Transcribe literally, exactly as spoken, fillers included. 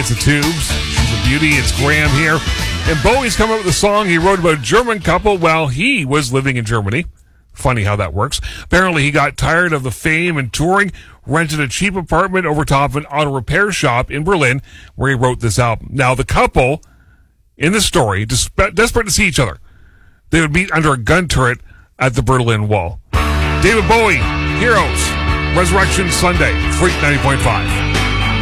It's the Tubes. She's a beauty. It's Graham here. And Bowie's come up with a song he wrote about a German couple while he was living in Germany. Funny how that works. Apparently, he got tired of the fame and touring, rented a cheap apartment over top of an auto repair shop in Berlin, where he wrote this album. Now, the couple in the story, despe- desperate to see each other, they would meet under a gun turret at the Berlin Wall. David Bowie, Heroes, Resurrection Sunday, Freak ninety point five.